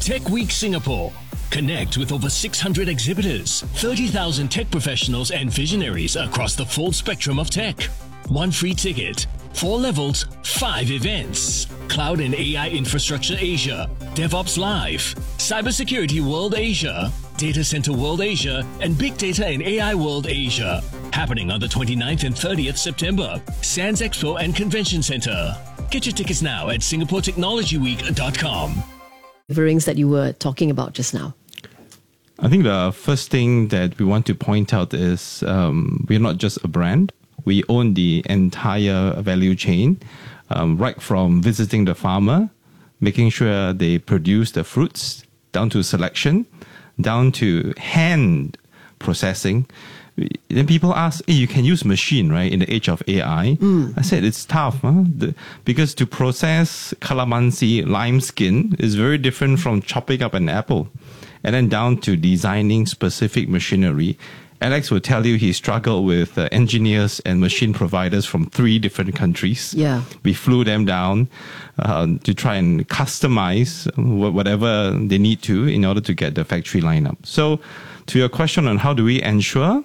Tech Week Singapore. Connect with over 600 exhibitors, 30,000 tech professionals and visionaries across the full spectrum of tech. 1 free ticket, 4 levels, 5 events. Cloud and AI Infrastructure Asia, DevOps Live, Cybersecurity World Asia, Data Center World Asia, and Big Data and AI World Asia. Happening on the 29th and 30th September, Sands Expo and Convention Center. Get your tickets now at singaporetechnologyweek.com. Deliverings that you were talking about just now. I think the first thing that we want to point out is we're not just a brand. We own the entire value chain, right from visiting the farmer, making sure they produce the fruits, down to selection, down to hand processing. Then people ask, hey, you can use machine, right, in the age of AI. I said, it's tough, because to process calamansi, lime skin, is very different from chopping up an apple. And then down to designing specific machinery. Alex will tell you he struggled with engineers and machine providers from 3 different countries. Yeah. We flew them down to try and customize whatever they need to in order to get the factory lineup. So to your question on how do we ensure,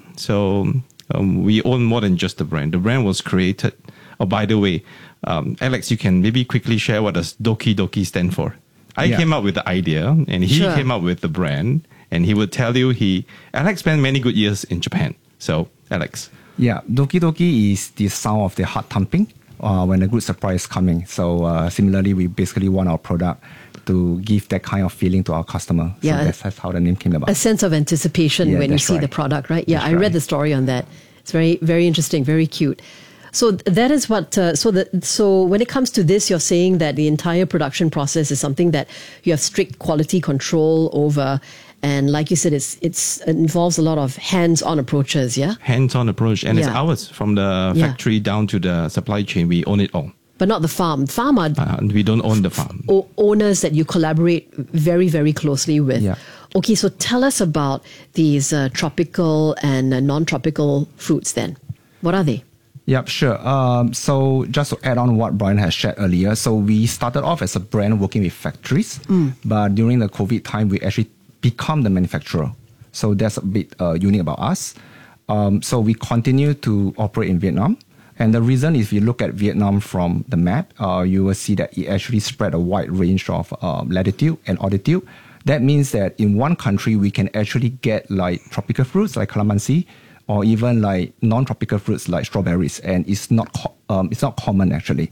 we own more than just the brand. The brand was created. Oh, by the way, Alex, you can maybe quickly share what does Doki Doki stand for? I came up with the idea and he came up with the brand. And he would tell you Alex spent many good years in Japan. So, Alex. Yeah, Doki Doki is the sound of the heart thumping when a good surprise is coming. So, similarly, we basically want our product to give that kind of feeling to our customer. Yeah. So that's how the name came about. A sense of anticipation when you see the product, right? Yeah, I read the story on that. It's very, very interesting, very cute. So that is what. So when it comes to this, you're saying that the entire production process is something that you have strict quality control over, and like you said, it involves a lot of hands-on approaches. Yeah, hands-on approach, and it's ours from the factory down to the supply chain. We own it all. But not the farm. Farm are we don't own the farm. Owners that you collaborate very, very closely with. Yeah. Okay, so tell us about these tropical and non-tropical fruits. Then, what are they? Yeah, sure. So just to add on what Brian has shared earlier, so we started off as a brand working with factories, but during the COVID time, we actually become the manufacturer. So that's a bit unique about us. So we continue to operate in Vietnam. And the reason is if you look at Vietnam from the map, you will see that it actually spread a wide range of latitude and altitude. That means that in one country, we can actually get like tropical fruits like calamansi, or even like non-tropical fruits like strawberries, and it's not common actually.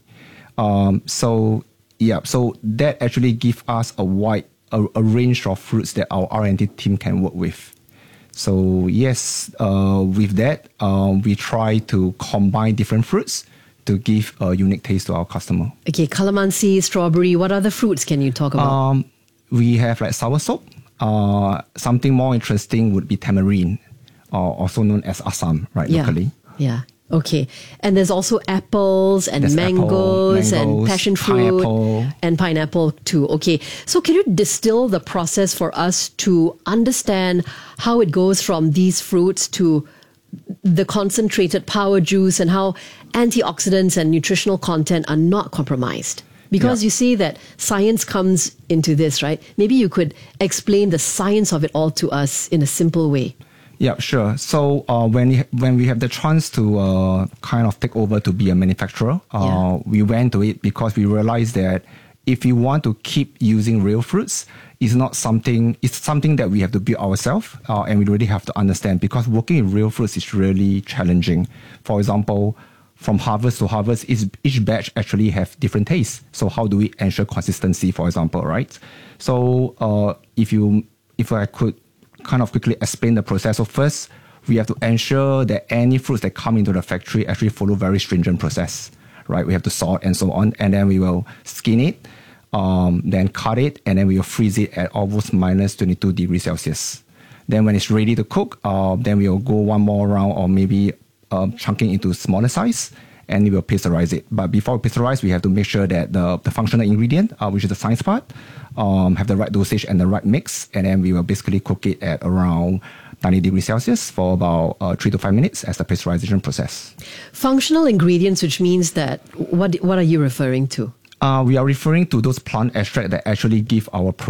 So that actually gives us a range of fruits that our R&D team can work with. So yes, with that, we try to combine different fruits to give a unique taste to our customer. Okay, calamansi, strawberry. What other fruits can you talk about? We have like soursop. Something more interesting would be tamarind, also known as Assam, right, locally. Yeah. Okay. And there's also apples and mangoes and passion fruit and pineapple too. Okay. So can you distill the process for us to understand how it goes from these fruits to the concentrated power juice and how antioxidants and nutritional content are not compromised? Because you see that science comes into this, right? Maybe you could explain the science of it all to us in a simple way. Yeah, sure. So when we have the chance to kind of take over to be a manufacturer, we went to it because we realized that if we want to keep using real fruits, it's something that we have to build ourselves, and we really have to understand, because working with real fruits is really challenging. For example, from harvest to harvest, each batch actually have different tastes. So how do we ensure consistency, for example, right? So if I could kind of quickly explain the process. So first, we have to ensure that any fruits that come into the factory actually follow very stringent process, right? We have to sort and so on, and then we will skin it, then cut it, and then we will freeze it at almost minus 22 degrees Celsius. Then when it's ready to cook, then we will go one more round, or maybe chunking into smaller size, and we will pasteurize it. But before we pasteurize, we have to make sure that the functional ingredient, which is the science part, have the right dosage and the right mix, and then we will basically cook it at around 90 degrees Celsius for about 3 to 5 minutes as the pasteurization process. Functional ingredients, which means that, what are you referring to? We are referring to those plant extracts that actually give our